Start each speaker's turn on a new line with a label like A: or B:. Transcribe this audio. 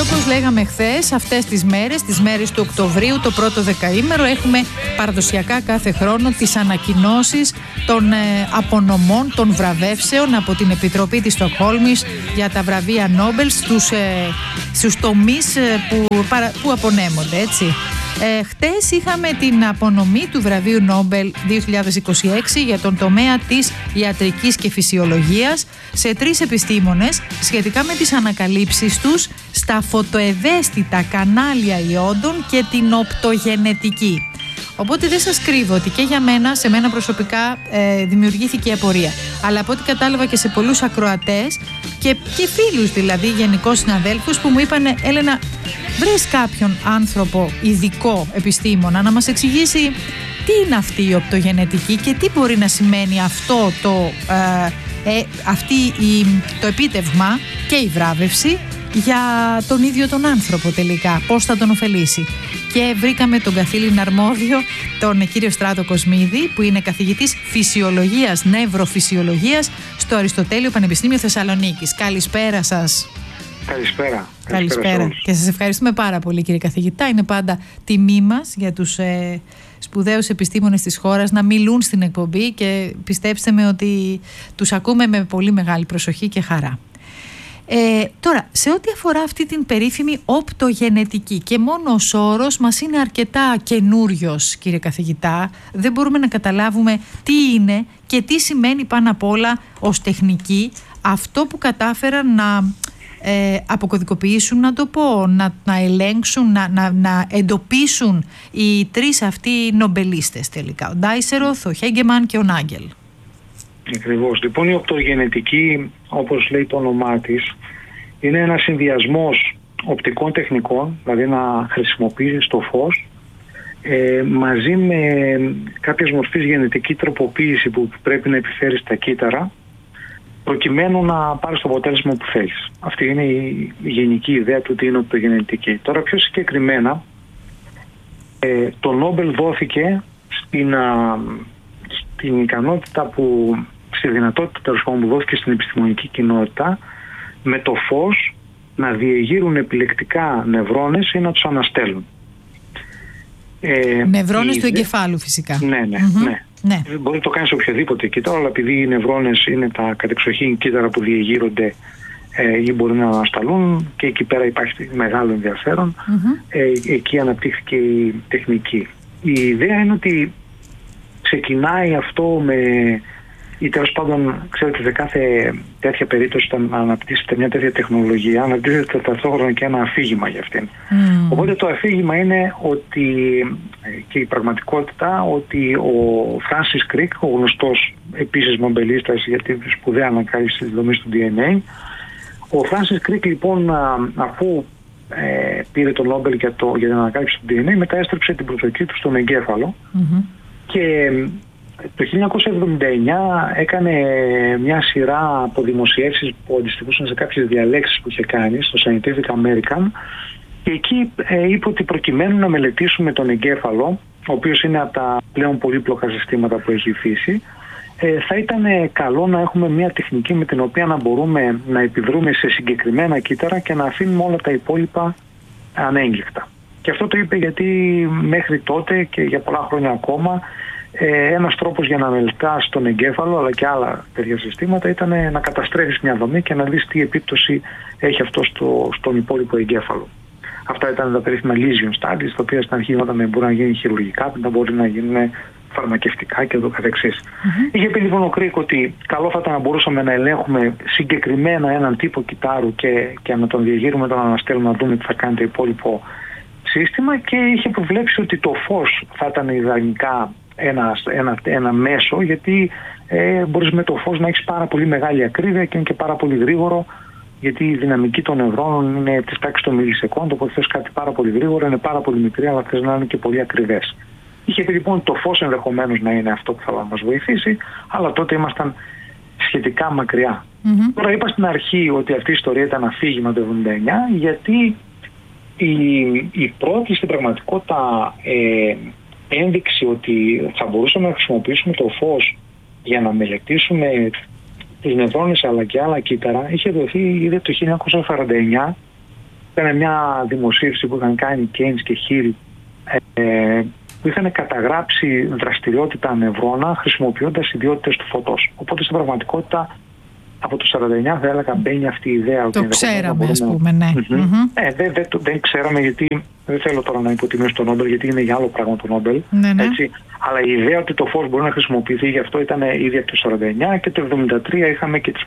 A: όπως λέγαμε χθες, αυτές τις μέρες του Οκτωβρίου, το πρώτο δεκαήμερο, έχουμε παραδοσιακά κάθε χρόνο τις ανακοινώσεις των απονομών, των βραβεύσεων από την Επιτροπή της Στοκχόλμης για τα βραβεία Νόμπελ στους τομείς που απονέμονται, έτσι. Χτες είχαμε την απονομή του βραβείου Νόμπελ 2026 για τον τομέα της ιατρικής και φυσιολογίας σε 3 επιστήμονες σχετικά με τις ανακαλύψεις τους στα φωτοευαίσθητα κανάλια ιόντων και την οπτογενετική. Οπότε δεν σας κρύβω ότι και για μένα, σε μένα προσωπικά δημιουργήθηκε η απορία. Αλλά από ό,τι κατάλαβα και σε πολλούς ακροατές και φίλους δηλαδή, γενικώς συναδέλφους, που μου είπανε, Έλενα, βρες κάποιον άνθρωπο ειδικό επιστήμονα να μας εξηγήσει τι είναι αυτή η οπτογενετική και τι μπορεί να σημαίνει αυτό το επίτευγμα και η βράβευση για τον ίδιο τον άνθρωπο τελικά, πώς θα τον ωφελήσει. Και βρήκαμε τον καθήλυνα αρμόδιο, τον κύριο Στράτο Κοσμίδη, που είναι καθηγητής φυσιολογίας, νευροφυσιολογίας στο Αριστοτέλειο Πανεπιστήμιο Θεσσαλονίκης. Καλησπέρα σας.
B: Καλησπέρα.
A: Και σας ευχαριστούμε πάρα πολύ, κύριε καθηγητά. Είναι πάντα τιμή μας για τους σπουδαίους επιστήμονες της χώρας να μιλούν στην εκπομπή και πιστέψτε με ότι τους ακούμε με πολύ μεγάλη προσοχή και χαρά. Τώρα, σε ό,τι αφορά αυτή την περίφημη οπτογενετική, και μόνο ο όρος μας είναι αρκετά καινούριος, κύριε καθηγητά, δεν μπορούμε να καταλάβουμε τι είναι και τι σημαίνει πάνω απ' όλα ως τεχνική αυτό που κατάφεραν να αποκωδικοποιήσουν, να το πω, να ελέγξουν, να εντοπίσουν οι 3 αυτοί νομπελίστες τελικά, ο Ντάισεροθ, ο Χέγκεμαν και ο Νάγκελ.
B: Ακριβώς. Λοιπόν, η οπτογενετική, όπως λέει το όνομά της, είναι ένας συνδυασμός οπτικών τεχνικών, δηλαδή να χρησιμοποιήσεις το φως, μαζί με κάποιες μορφής γενετική τροποποίηση που πρέπει να επιφέρεις στα κύτταρα, προκειμένου να πάρεις το αποτέλεσμα που θέλεις. Αυτή είναι η γενική ιδέα του τι είναι οπτογενετική. Τώρα, πιο συγκεκριμένα, το Νόμπελ δόθηκε στην ικανότητα στη δυνατότητα που δόθηκε στην επιστημονική κοινότητα, με το φως να διεγείρουν επιλεκτικά νευρώνες ή να τους αναστέλουν.
A: Νευρώνες του εγκεφάλου φυσικά.
B: Ναι. Μπορεί να το κάνει σε οποιοδήποτε κύτταρο, αλλά επειδή οι νευρώνες είναι τα κατεξοχήν κύτταρα που διεγείρονται ή μπορεί να ανασταλούν, και εκεί πέρα υπάρχει μεγάλο ενδιαφέρον, εκεί αναπτύχθηκε η τεχνική. Η ιδέα είναι ότι ξεκινάει αυτό ή τέλος πάντων, ξέρετε, σε κάθε τέτοια περίπτωση, όταν αναπτύσσεται μια τέτοια τεχνολογία, αναπτύσσεται ταυτόχρονα και ένα αφήγημα για αυτήν. Οπότε το αφήγημα είναι ότι, και η πραγματικότητα, ότι ο Φράνσις Κρικ, ο γνωστός επίσης νομπελίστας για τη σπουδαία ανακάλυψη της δομής του DNA, ο Φράνσις Κρικ λοιπόν, αφού πήρε το Νόμπελ για την ανακάλυψη του DNA, μετά έστρεψε την προσοχή του στον εγκέφαλο και το 1979 έκανε μια σειρά από δημοσιεύσεις που αντιστοιχούσαν σε κάποιες διαλέξεις που είχε κάνει στο Scientific American, και εκεί είπε ότι προκειμένου να μελετήσουμε τον εγκέφαλο, ο οποίος είναι από τα πλέον πολύπλοκα συστήματα που έχει η φύση, θα ήταν καλό να έχουμε μια τεχνική με την οποία να μπορούμε να επιδρούμε σε συγκεκριμένα κύτταρα και να αφήνουμε όλα τα υπόλοιπα ανέγκλικτα. Και αυτό το είπε γιατί μέχρι τότε και για πολλά χρόνια ακόμα, ένας τρόπος για να μελετάς τον εγκέφαλο αλλά και άλλα τέτοια συστήματα ήταν να καταστρέφεις μια δομή και να δεις τι επίπτωση έχει αυτό στον υπόλοιπο εγκέφαλο. Αυτά ήταν τα περίφημα lesion studies, τα οποία στην αρχή όταν μπορεί να γίνει χειρουργικά, μετά μπορεί να γίνουν φαρμακευτικά και το καθεξής. Είχε πει λοιπόν ο Κρίκ ότι καλό θα ήταν να μπορούσαμε να ελέγχουμε συγκεκριμένα έναν τύπο κυτάρου και να τον διεγείρουμε, τον αναστέλουμε, να δούμε τι θα κάνει το υπόλοιπο σύστημα, και είχε προβλέψει ότι το φως θα ήταν ιδανικά ένα μέσο, γιατί μπορείς με το φως να έχεις πάρα πολύ μεγάλη ακρίβεια και είναι και πάρα πολύ γρήγορο, γιατί η δυναμική των νευρώνων είναι της τάξης των μιλισεκόντων, οπότε θες κάτι πάρα πολύ γρήγορο, είναι πάρα πολύ μικρή, αλλά θες να είναι και πολύ ακριβές. Είχε πει λοιπόν το φως ενδεχομένως να είναι αυτό που θα μας βοηθήσει, αλλά τότε ήμασταν σχετικά μακριά. Τώρα είπα στην αρχή ότι αυτή η ιστορία ήταν αφήγημα το 1979, γιατί η πρώτη στην πραγματικότητα ένδειξη ότι θα μπορούσαμε να χρησιμοποιήσουμε το φως για να μελετήσουμε τις νευρώνες αλλά και άλλα κύτταρα είχε δοθεί ήδη το 1949 Ήταν μια δημοσίευση που είχαν κάνει Keynes και Hill, που είχαν καταγράψει δραστηριότητα νευρώνα χρησιμοποιώντας ιδιότητες του φωτός. Οπότε στην πραγματικότητα από το 49 θα έλεγα μπαίνει αυτή η ιδέα.
A: Το ξέραμε, ας πούμε, ναι.
B: Δεν ξέραμε, γιατί δεν θέλω τώρα να υποτιμήσω το Νόμπελ, γιατί είναι για άλλο πράγμα το Νόμπελ.
A: Ναι.
B: Έτσι. Αλλά η ιδέα ότι το φως μπορεί να χρησιμοποιηθεί γι' αυτό ήταν ήδη από το 49, και το 73 είχαμε και τις